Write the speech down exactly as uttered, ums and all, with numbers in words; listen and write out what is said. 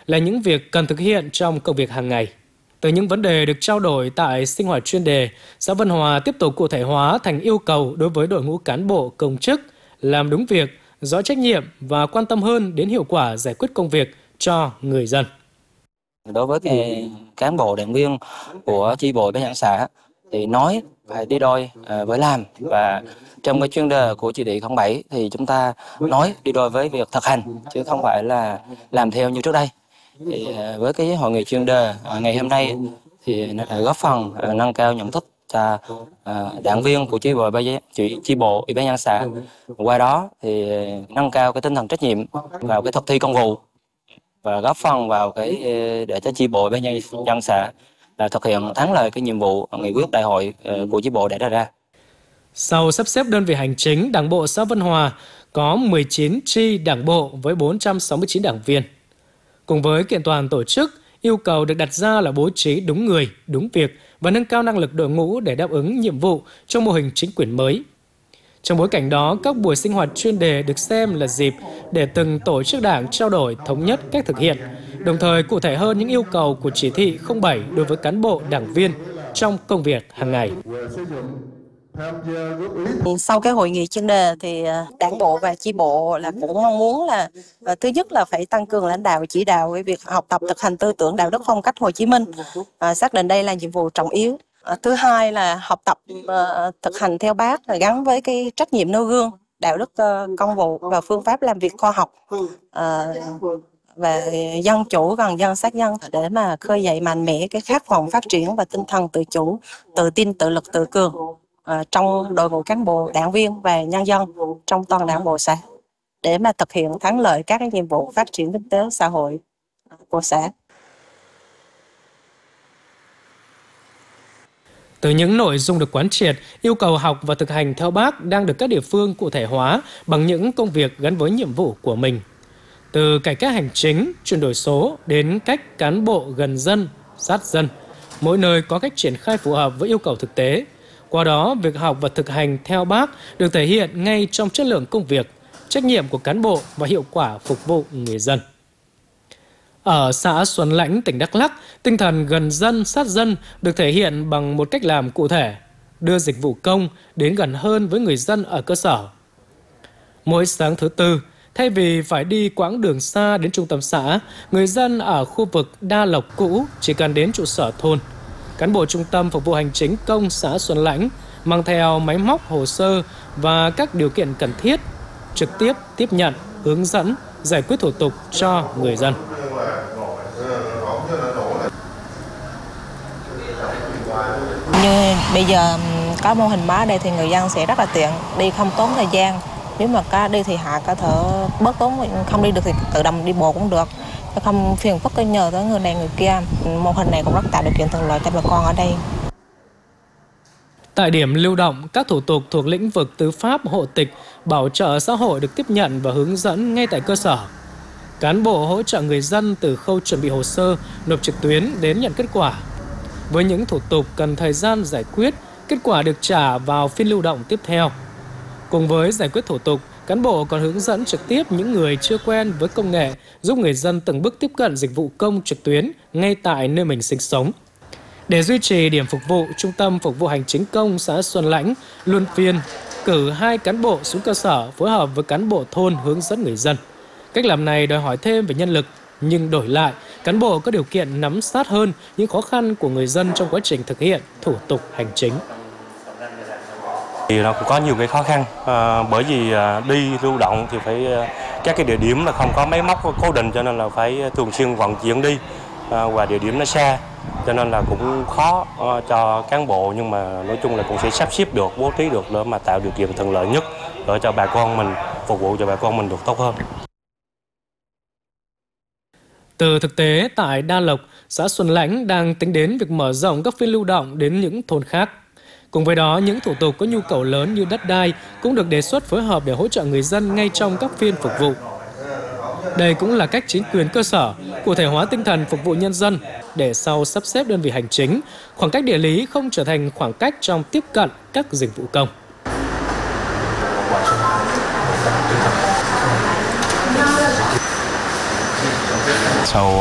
là những việc cần thực hiện trong công việc hàng ngày. Từ những vấn đề được trao đổi tại sinh hoạt chuyên đề, xã Vân Hòa tiếp tục cụ thể hóa thành yêu cầu đối với đội ngũ cán bộ công chức làm đúng việc, rõ trách nhiệm và quan tâm hơn đến hiệu quả giải quyết công việc cho người dân. Đối với cái cán bộ đảng viên của chi bộ Ủy ban nhân dân xã thì nói phải đi đôi với làm, và trong cái chuyên đề của chỉ thị không bảy thì chúng ta nói đi đôi với việc thực hành chứ không phải là làm theo như trước đây. Thì với cái hội nghị chuyên đề ngày hôm nay thì nó đã góp phần nâng cao nhận thức cho đảng viên của chi bộ chi bộ Ủy ban nhân dân xã, qua đó thì nâng cao cái tinh thần trách nhiệm vào cái thực thi công vụ và góp phần vào cái để cho chi bộ Ủy ban nhân dân xã là thực hiện thắng lợi cái nhiệm vụ nghị quyết đại hội của chi bộ đã đề ra. Sau sắp xếp đơn vị hành chính, Đảng bộ xã Vân Hòa có mười chín chi đảng bộ với bốn trăm sáu mươi chín đảng viên. Cùng với kiện toàn tổ chức, yêu cầu được đặt ra là bố trí đúng người, đúng việc và nâng cao năng lực đội ngũ để đáp ứng nhiệm vụ trong mô hình chính quyền mới. Trong bối cảnh đó, các buổi sinh hoạt chuyên đề được xem là dịp để từng tổ chức đảng trao đổi thống nhất cách thực hiện, đồng thời cụ thể hơn những yêu cầu của chỉ thị không bảy đối với cán bộ đảng viên trong công việc hàng ngày. Sau cái hội nghị chuyên đề thì đảng bộ và chi bộ là cũng mong muốn là thứ nhất là phải tăng cường lãnh đạo chỉ đạo cái việc học tập thực hành tư tưởng đạo đức phong cách Hồ Chí Minh, à, xác định đây là nhiệm vụ trọng yếu. À, thứ hai là học tập uh, thực hành theo Bác gắn với cái trách nhiệm nêu gương, đạo đức uh, công vụ và phương pháp làm việc khoa học uh, và dân chủ gần dân sát dân để mà khơi dậy mạnh mẽ cái khát vọng phát triển và tinh thần tự chủ, tự tin, tự lực, tự cường uh, trong đội ngũ cán bộ, đảng viên và nhân dân trong toàn đảng bộ xã để mà thực hiện thắng lợi các cái nhiệm vụ phát triển kinh tế xã hội của xã. Từ những nội dung được quán triệt, yêu cầu học và thực hành theo Bác đang được các địa phương cụ thể hóa bằng những công việc gắn với nhiệm vụ của mình. Từ cải cách hành chính, chuyển đổi số đến cách cán bộ gần dân, sát dân, mỗi nơi có cách triển khai phù hợp với yêu cầu thực tế. Qua đó, việc học và thực hành theo Bác được thể hiện ngay trong chất lượng công việc, trách nhiệm của cán bộ và hiệu quả phục vụ người dân. Ở xã Xuân Lãnh, tỉnh Đắk Lắk, tinh thần gần dân, sát dân được thể hiện bằng một cách làm cụ thể, đưa dịch vụ công đến gần hơn với người dân ở cơ sở. Mỗi sáng thứ Tư, thay vì phải đi quãng đường xa đến trung tâm xã, người dân ở khu vực Đa Lộc cũ chỉ cần đến trụ sở thôn. Cán bộ trung tâm phục vụ hành chính công xã Xuân Lãnh mang theo máy móc, hồ sơ và các điều kiện cần thiết, trực tiếp tiếp nhận, hướng dẫn, giải quyết thủ tục cho người dân. Như bây giờ có mô hình mới đây thì người dân sẽ rất là tiện, đi không tốn thời gian. Nếu mà có đi thì họ có thể bớt tốn, không đi được thì tự động đi bộ cũng được, không phiền phức nhờ tới người này người kia. Mô hình này cũng rất tạo điều kiện thuận lợi cho bà con ở đây. Tại điểm lưu động, các thủ tục thuộc lĩnh vực tư pháp, hộ tịch, bảo trợ xã hội được tiếp nhận và hướng dẫn ngay tại cơ sở. Cán bộ hỗ trợ người dân từ khâu chuẩn bị hồ sơ, nộp trực tuyến đến nhận kết quả. Với những thủ tục cần thời gian giải quyết, kết quả được trả vào phiên lưu động tiếp theo. Cùng với giải quyết thủ tục, cán bộ còn hướng dẫn trực tiếp những người chưa quen với công nghệ, giúp người dân từng bước tiếp cận dịch vụ công trực tuyến ngay tại nơi mình sinh sống. Để duy trì điểm phục vụ, Trung tâm Phục vụ Hành chính công xã Xuân Lãnh luân phiên cử hai cán bộ xuống cơ sở phối hợp với cán bộ thôn hướng dẫn người dân. Cách làm này đòi hỏi thêm về nhân lực, nhưng đổi lại, cán bộ có điều kiện nắm sát hơn những khó khăn của người dân trong quá trình thực hiện thủ tục hành chính. Thì nó cũng có nhiều cái khó khăn, à, bởi vì à, đi lưu động thì phải à, các cái địa điểm là không có máy móc cố định, cho nên là phải thường xuyên vận chuyển đi, à, và địa điểm nó xa, cho nên là cũng khó à, cho cán bộ, nhưng mà nói chung là cũng sẽ sắp xếp được, bố trí được để mà tạo điều kiện thuận lợi nhất để cho bà con mình, phục vụ cho bà con mình được tốt hơn. Từ thực tế, tại Đa Lộc, xã Xuân Lãnh đang tính đến việc mở rộng các phiên lưu động đến những thôn khác. Cùng với đó, những thủ tục có nhu cầu lớn như đất đai cũng được đề xuất phối hợp để hỗ trợ người dân ngay trong các phiên phục vụ. Đây cũng là cách chính quyền cơ sở cụ thể hóa tinh thần phục vụ nhân dân để sau sắp xếp đơn vị hành chính, khoảng cách địa lý không trở thành khoảng cách trong tiếp cận các dịch vụ công. Sau